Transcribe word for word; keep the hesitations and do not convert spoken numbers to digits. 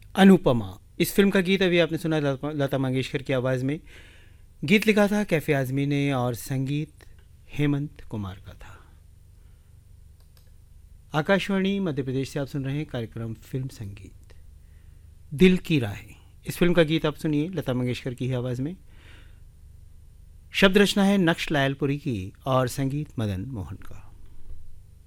अनुपमा, इस फिल्म का गीत अभी आपने सुना लता लता मंगेशकर की आवाज़ में। गीत लिखा था कैफ़े आज़मी ने और संगीत हेमंत कुमार का था। आकाशवाणी मध्य प्रदेश से आप सुन रहे हैं कार्यक्रम फिल्म संगीत दिल की राहें। इस फिल्म का गीत आप सुनिए लता मंगेशकर की ही आवाज़ में। शब्द रचना है नक्श लायलपुरी की और संगीत मदन मोहन का।